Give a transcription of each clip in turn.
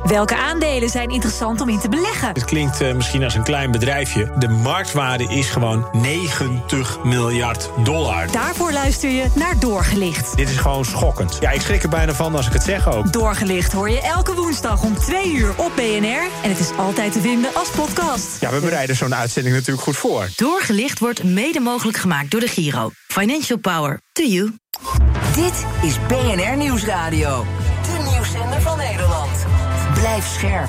Welke aandelen zijn interessant om in te beleggen? Het klinkt misschien als een klein bedrijfje. De marktwaarde is gewoon $90 miljard. Daarvoor luister je naar Doorgelicht. Dit is gewoon schokkend. Ja, ik schrik er bijna van als ik het zeg ook. Doorgelicht hoor je elke woensdag om 2 uur op BNR. En het is altijd te vinden als podcast. Ja, we bereiden zo'n uitzending natuurlijk goed voor. Doorgelicht wordt mede mogelijk gemaakt door de Giro. Financial Power to you. Dit is BNR Nieuwsradio. De nieuwszender van Nederland. Blijf scherp.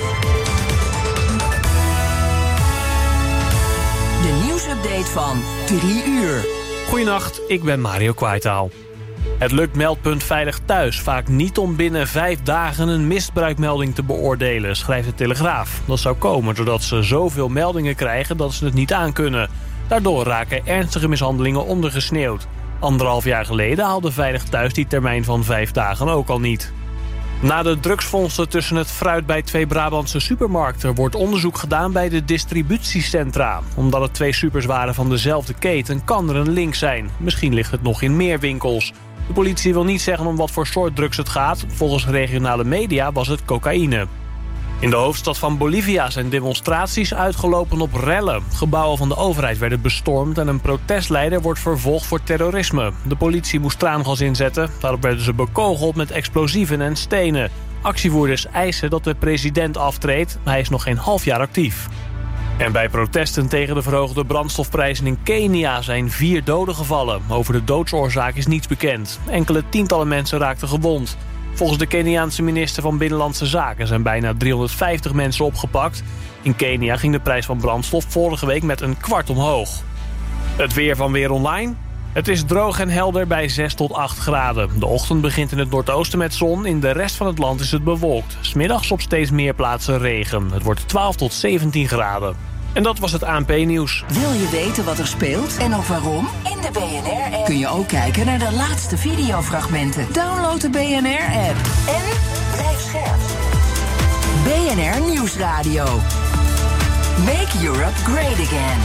De nieuwsupdate van 3 uur. Goedenacht, ik ben Mario Kwaitaal. Het lukt Meldpunt Veilig Thuis vaak niet om binnen 5 dagen een misbruikmelding te beoordelen, schrijft de Telegraaf. Dat zou komen doordat ze zoveel meldingen krijgen dat ze het niet aankunnen. Daardoor raken ernstige mishandelingen ondergesneeuwd. 1,5 jaar geleden haalde Veilig Thuis die termijn van 5 dagen ook al niet. Na de drugsvondsten tussen het fruit bij 2 Brabantse supermarkten wordt onderzoek gedaan bij de distributiecentra. Omdat het 2 supers waren van dezelfde keten, kan er een link zijn. Misschien ligt het nog in meer winkels. De politie wil niet zeggen om wat voor soort drugs het gaat. Volgens regionale media was het cocaïne. In de hoofdstad van Bolivia zijn demonstraties uitgelopen op rellen. Gebouwen van de overheid werden bestormd en een protestleider wordt vervolgd voor terrorisme. De politie moest traangas inzetten. Daarop werden ze bekogeld met explosieven en stenen. Actievoerders eisen dat de president aftreedt. Hij is nog geen half jaar actief. En bij protesten tegen de verhoogde brandstofprijzen in Kenia zijn 4 doden gevallen. Over de doodsoorzaak is niets bekend. Enkele tientallen mensen raakten gewond. Volgens de Keniaanse minister van Binnenlandse Zaken zijn bijna 350 mensen opgepakt. In Kenia ging de prijs van brandstof vorige week met 1/4 omhoog. Het weer van Weer Online. Het is droog en helder bij 6 tot 8 graden. De ochtend begint in het noordoosten met zon. In de rest van het land is het bewolkt. 's Middags op steeds meer plaatsen regen. Het wordt 12 tot 17 graden. En dat was het ANP-nieuws. Wil je weten wat er speelt en ook waarom? In de BNR-app kun je ook kijken naar de laatste videofragmenten. Download de BNR-app en blijf scherp. BNR Nieuwsradio. Make Europe great again.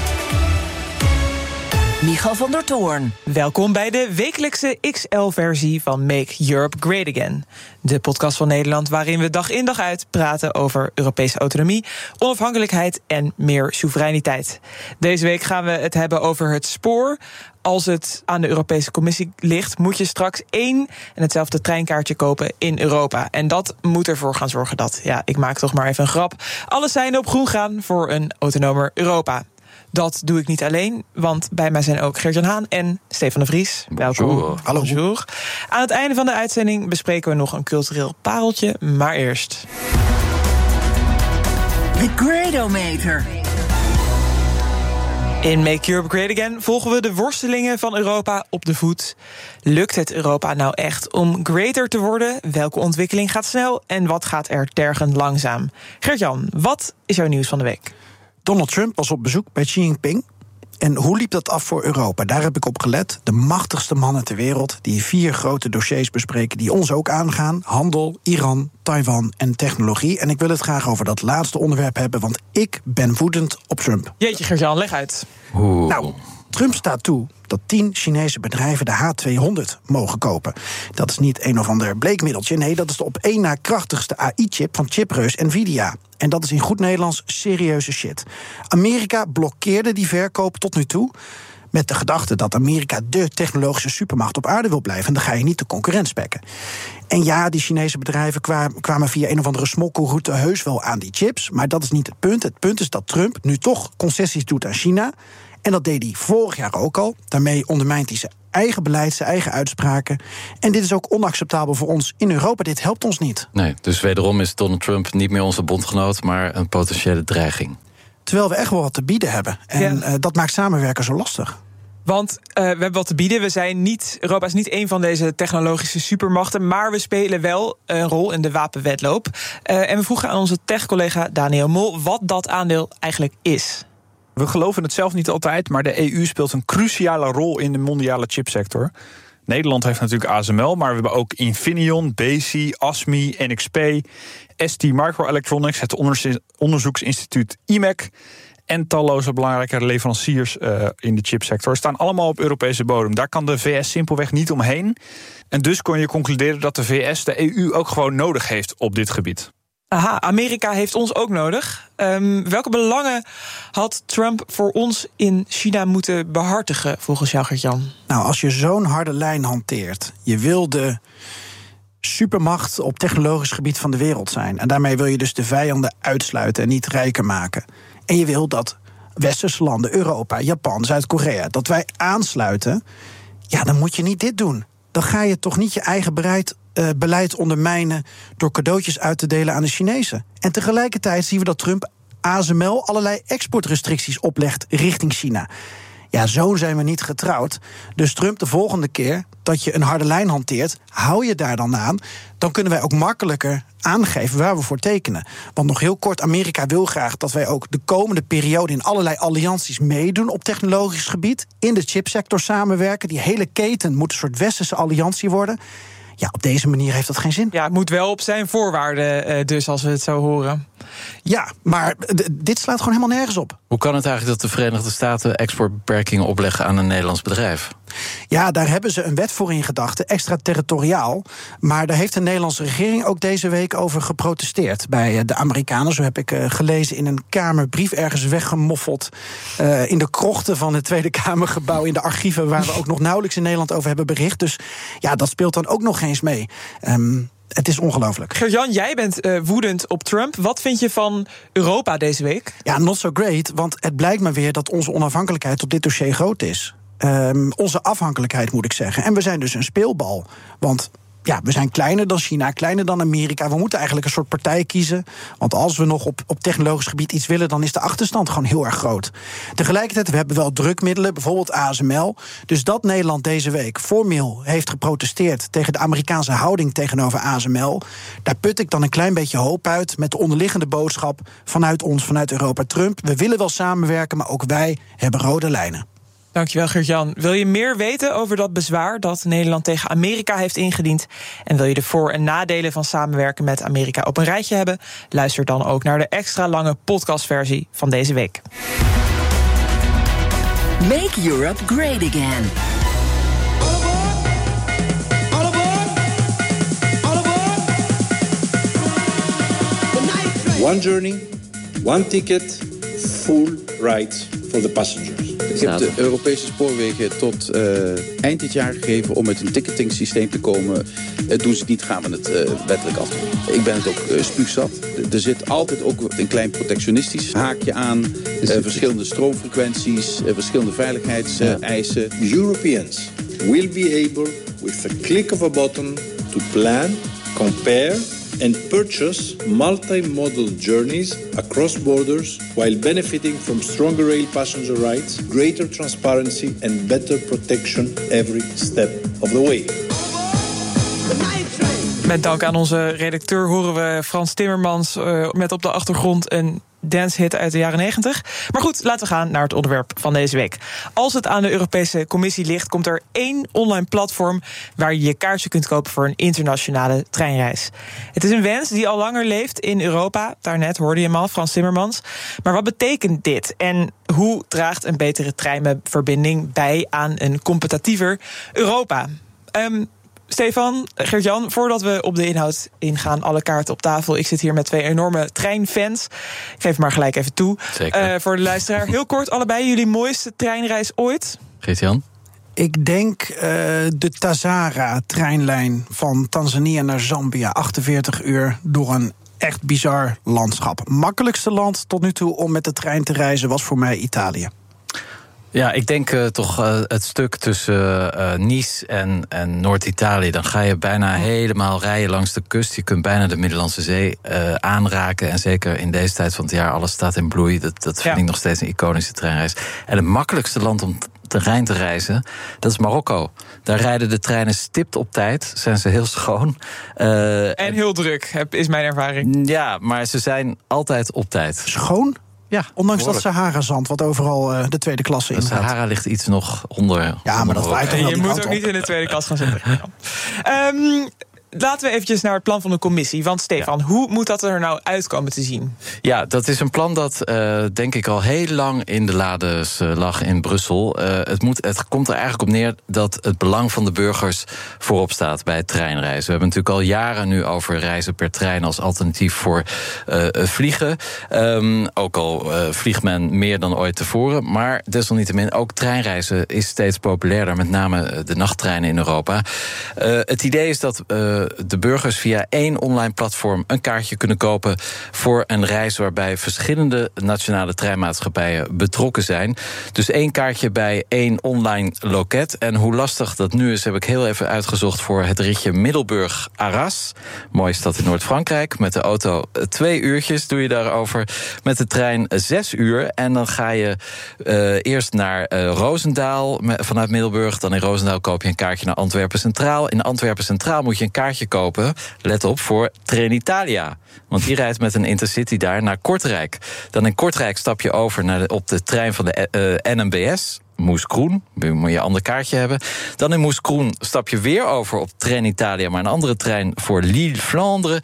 Michal van der Toorn. Welkom bij de wekelijkse XL-versie van Make Europe Great Again. De podcast van Nederland waarin we dag in dag uit praten over Europese autonomie, onafhankelijkheid en meer soevereiniteit. Deze week gaan we het hebben over het spoor. Als het aan de Europese Commissie ligt, moet je straks 1 en hetzelfde treinkaartje kopen in Europa. En dat moet ervoor gaan zorgen dat, ja, ik maak toch maar even een grap, alle seinen op groen gaan voor een autonomer Europa. Dat doe ik niet alleen, want bij mij zijn ook Gert-Jan Haan en Stefan de Vries. Bonjour. Welkom. Hallo. Bonjour. Aan het einde van de uitzending bespreken we nog een cultureel pareltje, maar eerst De Gradometer. In Make Europe Great Again volgen we de worstelingen van Europa op de voet. Lukt het Europa nou echt om greater te worden? Welke ontwikkeling gaat snel en wat gaat er tergend langzaam? Gert-Jan, wat is jouw nieuws van de week? Donald Trump was op bezoek bij Xi Jinping. En hoe liep dat af voor Europa? Daar heb ik op gelet. De machtigste mannen ter wereld die 4 grote dossiers bespreken die ons ook aangaan. Handel, Iran, Taiwan en technologie. En ik wil het graag over dat laatste onderwerp hebben, want ik ben woedend op Trump. Jeetje, Gert-Jan, leg uit. Nou, Trump staat toe dat 10 Chinese bedrijven de H200 mogen kopen. Dat is niet een of ander bleekmiddeltje. Nee, dat is de op 1 na krachtigste AI-chip van chipreus Nvidia. En dat is in goed Nederlands serieuze shit. Amerika blokkeerde die verkoop tot nu toe met de gedachte dat Amerika de technologische supermacht op aarde wil blijven. En dan ga je niet de concurrent spekken. En ja, die Chinese bedrijven kwamen via een of andere smokkelroute heus wel aan die chips. Maar dat is niet het punt. Het punt is dat Trump nu toch concessies doet aan China. En dat deed hij vorig jaar ook al. Daarmee ondermijnt hij zijn eigen beleid, zijn eigen uitspraken. En dit is ook onacceptabel voor ons in Europa. Dit helpt ons niet. Nee, dus wederom is Donald Trump niet meer onze bondgenoot, maar een potentiële dreiging. Terwijl we echt wel wat te bieden hebben. En dat maakt samenwerken zo lastig. Want we hebben wat te bieden. Europa is niet een van deze technologische supermachten, maar we spelen wel een rol in de wapenwedloop. En we vroegen aan onze tech-collega Daniel Mol wat dat aandeel eigenlijk is. We geloven het zelf niet altijd, maar de EU speelt een cruciale rol in de mondiale chipsector. Nederland heeft natuurlijk ASML, maar we hebben ook Infineon, Besi, ASMI, NXP, ST Microelectronics, het onderzoeksinstituut IMEC en talloze belangrijke leveranciers in de chipsector staan allemaal op Europese bodem. Daar kan de VS simpelweg niet omheen. En dus kon je concluderen dat de VS de EU ook gewoon nodig heeft op dit gebied. Aha, Amerika heeft ons ook nodig. Welke belangen had Trump voor ons in China moeten behartigen, volgens jou, Gert-Jan? Nou, als je zo'n harde lijn hanteert, je wil de supermacht op technologisch gebied van de wereld zijn. En daarmee wil je dus de vijanden uitsluiten en niet rijker maken. En je wil dat westerse landen, Europa, Japan, Zuid-Korea, dat wij aansluiten. Ja, dan moet je niet dit doen. Dan ga je toch niet je eigen beleid ondermijnen door cadeautjes uit te delen aan de Chinezen. En tegelijkertijd zien we dat Trump ASML allerlei exportrestricties oplegt richting China. Ja, zo zijn we niet getrouwd. Dus Trump, de volgende keer dat je een harde lijn hanteert, hou je daar dan aan. Dan kunnen wij ook makkelijker aangeven waar we voor tekenen. Want nog heel kort, Amerika wil graag dat wij ook de komende periode in allerlei allianties meedoen op technologisch gebied. In de chipsector samenwerken. Die hele keten moet een soort westerse alliantie worden. Ja, op deze manier heeft dat geen zin. Ja, het moet wel op zijn voorwaarden dus, als we het zo horen. Ja, maar dit slaat gewoon helemaal nergens op. Hoe kan het eigenlijk dat de Verenigde Staten exportbeperkingen opleggen aan een Nederlands bedrijf? Ja, daar hebben ze een wet voor in gedachten, extraterritoriaal. Maar daar heeft de Nederlandse regering ook deze week over geprotesteerd bij de Amerikanen. Zo heb ik gelezen in een Kamerbrief ergens weggemoffeld in de krochten van het Tweede Kamergebouw, in de archieven, waar we ook nog nauwelijks in Nederland over hebben bericht. Dus ja, dat speelt dan ook nog eens mee. Het is ongelooflijk. Gert-Jan, jij bent woedend op Trump. Wat vind je van Europa deze week? Ja, not so great, want het blijkt maar weer dat onze onafhankelijkheid op dit dossier groot is. Onze afhankelijkheid, moet ik zeggen. En we zijn dus een speelbal. Want ja, we zijn kleiner dan China, kleiner dan Amerika. We moeten eigenlijk een soort partij kiezen. Want als we nog op technologisch gebied iets willen, dan is de achterstand gewoon heel erg groot. Tegelijkertijd, we hebben wel drukmiddelen, bijvoorbeeld ASML. Dus dat Nederland deze week formeel heeft geprotesteerd tegen de Amerikaanse houding tegenover ASML, daar put ik dan een klein beetje hoop uit met de onderliggende boodschap vanuit ons, vanuit Europa. Trump, we willen wel samenwerken, maar ook wij hebben rode lijnen. Dankjewel, Gert-Jan. Wil je meer weten over dat bezwaar dat Nederland tegen Amerika heeft ingediend? En wil je de voor- en nadelen van samenwerken met Amerika op een rijtje hebben? Luister dan ook naar de extra lange podcastversie van deze week. Make Europe great again. One journey, one ticket, full rights for the passengers. Ik heb de Europese spoorwegen tot eind dit jaar gegeven om met een ticketingsysteem te komen. Doen ze het niet, gaan we het wettelijk afdoen. Ik ben het ook spuugzat. Er zit altijd ook een klein protectionistisch haakje aan. Verschillende stroomfrequenties, verschillende veiligheidseisen. Europeans will be able, with a click of a button, to plan, compare and purchase multimodal journeys across borders while benefiting from stronger rail passenger rights, greater transparency and better protection every step of the way. Met dank aan onze redacteur horen we Frans Timmermans met op de achtergrond een dancehit uit de jaren 90. Maar goed, laten we gaan naar het onderwerp van deze week. Als het aan de Europese Commissie ligt, komt er 1 online platform waar je je kaartje kunt kopen voor een internationale treinreis. Het is een wens die al langer leeft in Europa. Daarnet hoorde je hem al, Frans Timmermans. Maar wat betekent dit? En hoe draagt een betere treinverbinding bij aan een competitiever Europa? Stefan, Gert-Jan, voordat we op de inhoud ingaan, alle kaarten op tafel. Ik zit hier met 2 enorme treinfans. Ik geef het maar gelijk even toe. Voor de luisteraar. Heel kort, allebei jullie mooiste treinreis ooit? Gert-Jan? Ik denk de Tazara-treinlijn van Tanzania naar Zambia. 48 uur door een echt bizar landschap. Makkelijkste land tot nu toe om met de trein te reizen was voor mij Italië. Ja, ik denk toch het stuk tussen Nice en Noord-Italië. Dan ga je bijna helemaal rijden langs de kust. Je kunt bijna de Middellandse Zee aanraken. En zeker in deze tijd van het jaar, alles staat in bloei. Dat vind ik nog steeds een iconische treinreis. En het makkelijkste land om terrein te reizen, dat is Marokko. Daar rijden de treinen stipt op tijd. Zijn ze heel schoon. En heel druk, is mijn ervaring. Ja, maar ze zijn altijd op tijd. Schoon? Ja, ondanks dat Sahara-zand, wat overal de tweede klasse in gaat. Sahara ligt iets nog onder. Ja, maar dat waait toch je moet ook niet in de tweede klas gaan zitten. laten we eventjes naar het plan van de commissie. Want Stefan, hoe moet dat er nou uitkomen te zien? Ja, dat is een plan dat denk ik al heel lang in de lades lag in Brussel. Het komt er eigenlijk op neer dat het belang van de burgers voorop staat bij het treinreizen. We hebben natuurlijk al jaren nu over reizen per trein als alternatief voor vliegen. Ook al vliegt men meer dan ooit tevoren. Maar desalniettemin, ook treinreizen is steeds populairder. Met name de nachttreinen in Europa. Het idee is dat de burgers via 1 online platform een kaartje kunnen kopen voor een reis waarbij verschillende nationale treinmaatschappijen betrokken zijn. Dus 1 kaartje bij 1 online loket. En hoe lastig dat nu is, heb ik heel even uitgezocht voor het ritje Middelburg-Arras. Mooie stad in Noord-Frankrijk. Met de auto 2 uurtjes doe je daarover. Met de trein 6 uur. En dan ga je eerst naar Roosendaal vanuit Middelburg. Dan in Roosendaal koop je een kaartje naar Antwerpen Centraal. In Antwerpen Centraal moet je een kaartje kopen, let op, voor Trenitalia. Want die rijdt met een intercity daar naar Kortrijk. Dan in Kortrijk stap je over op de trein van de NMBS. Moeskroen, moet je een ander kaartje hebben. Dan in Moeskroen stap je weer over op Trenitalia, maar een andere trein voor Lille-Vlaanderen.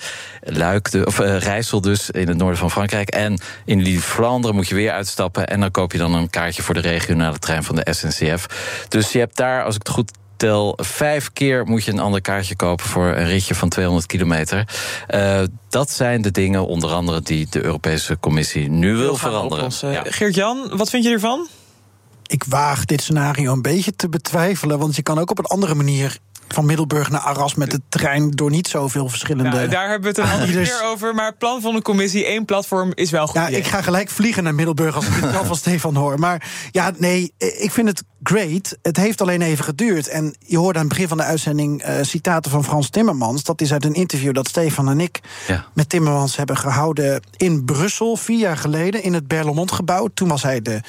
Rijssel dus, in het noorden van Frankrijk. En in Lille-Vlaanderen moet je weer uitstappen. En dan koop je dan een kaartje voor de regionale trein van de SNCF. Dus je hebt daar, als ik het goed tel, 5 keer moet je een ander kaartje kopen voor een ritje van 200 kilometer. Dat zijn de dingen, onder andere, die de Europese Commissie nu wil veranderen. Ja. Geert-Jan, wat vind je ervan? Ik waag dit scenario een beetje te betwijfelen, want je kan ook op een andere manier van Middelburg naar Arras met de trein door niet zoveel verschillende... Nou, daar hebben we het een andere keer over, maar het plan van de commissie, 1 platform, is wel goed. Ja, ik ga gelijk vliegen naar Middelburg als ik het wel van Stefan hoor. Maar ja, nee, ik vind het great. Het heeft alleen even geduurd. En je hoorde aan het begin van de uitzending citaten van Frans Timmermans. Dat is uit een interview dat Stefan en ik met Timmermans hebben gehouden in Brussel 4 jaar geleden in het Berlaymont-gebouw. Toen was hij de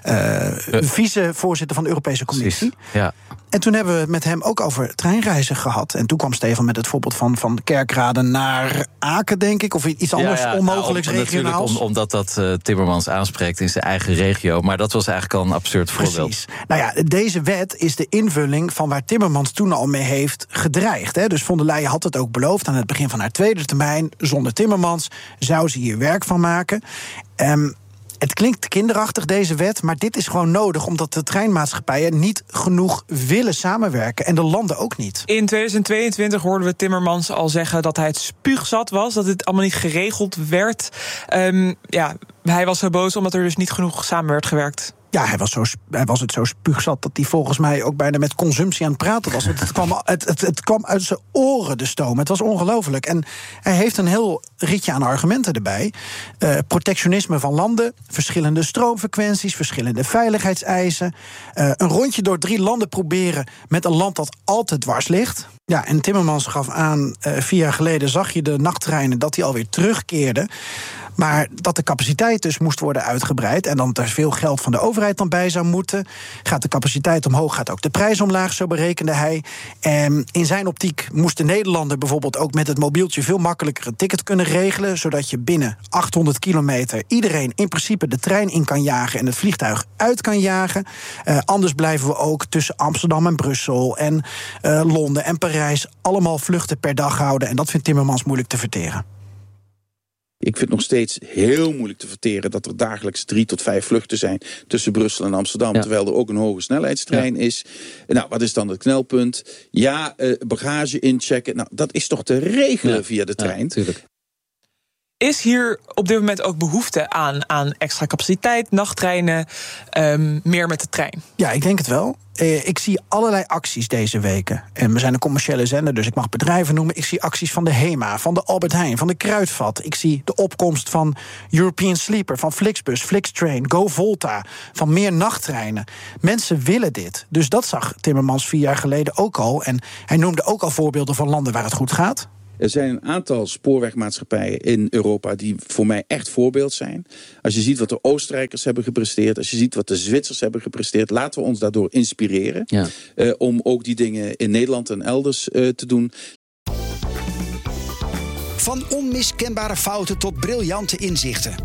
vicevoorzitter van de Europese Commissie. Precies, ja. En toen hebben we het met hem ook over treinreizen gehad. En toen kwam Stefan met het voorbeeld van Kerkrade naar Aken, denk ik. Of iets anders onmogelijks regionaals. Natuurlijk omdat dat Timmermans aanspreekt in zijn eigen regio. Maar dat was eigenlijk al een absurd voorbeeld. Precies. Nou ja, deze wet is de invulling van waar Timmermans toen al mee heeft gedreigd. Hè. Dus von der Leyen had het ook beloofd aan het begin van haar tweede termijn. Zonder Timmermans zou ze hier werk van maken. Het klinkt kinderachtig, deze wet, maar dit is gewoon nodig omdat de treinmaatschappijen niet genoeg willen samenwerken en de landen ook niet. In 2022 hoorden we Timmermans al zeggen dat hij het spuugzat was, dat het allemaal niet geregeld werd. Hij was zo boos omdat er dus niet genoeg samen werd gewerkt. Ja, hij was het zo spuugzat dat hij volgens mij ook bijna met consumptie aan het praten was. Het kwam uit zijn oren, de stoom. Het was ongelooflijk. En hij heeft een heel ritje aan argumenten erbij. Protectionisme van landen, verschillende stroomfrequenties, verschillende veiligheidseisen. Een rondje door 3 landen proberen met een land dat altijd dwars ligt. Ja, en Timmermans gaf aan, 4 jaar geleden zag je de nachttreinen dat die alweer terugkeerden. Maar dat de capaciteit dus moest worden uitgebreid en dan er veel geld van de overheid dan bij zou moeten. Gaat de capaciteit omhoog, gaat ook de prijs omlaag, zo berekende hij. En in zijn optiek moest de Nederlander bijvoorbeeld ook met het mobieltje veel makkelijker een ticket kunnen regelen, zodat je binnen 800 kilometer iedereen in principe de trein in kan jagen en het vliegtuig uit kan jagen. Anders blijven we ook tussen Amsterdam en Brussel en Londen en Parijs allemaal vluchten per dag houden. En dat vindt Timmermans moeilijk te verteren. Ik vind het nog steeds heel moeilijk te verteren dat er dagelijks 3 tot 5 vluchten zijn tussen Brussel en Amsterdam, terwijl er ook een hoge snelheidstrein is. Nou, wat is dan het knelpunt? Ja, bagage inchecken. Nou, dat is toch te regelen via de trein? Tuurlijk. Is hier op dit moment ook behoefte aan extra capaciteit, nachttreinen, meer met de trein? Ja, ik denk het wel. Ik zie allerlei acties deze weken. En we zijn een commerciële zender, dus ik mag bedrijven noemen. Ik zie acties van de HEMA, van de Albert Heijn, van de Kruidvat. Ik zie de opkomst van European Sleeper, van Flixbus, Flixtrain, GoVolta, van meer nachttreinen. Mensen willen dit. Dus dat zag Timmermans 4 jaar geleden ook al. En hij noemde ook al voorbeelden van landen waar het goed gaat. Er zijn een aantal spoorwegmaatschappijen in Europa die voor mij echt voorbeeld zijn. Als je ziet wat de Oostenrijkers hebben gepresteerd, als je ziet wat de Zwitsers hebben gepresteerd, laten we ons daardoor inspireren. Om ook die dingen in Nederland en elders te doen. Van onmiskenbare fouten tot briljante inzichten.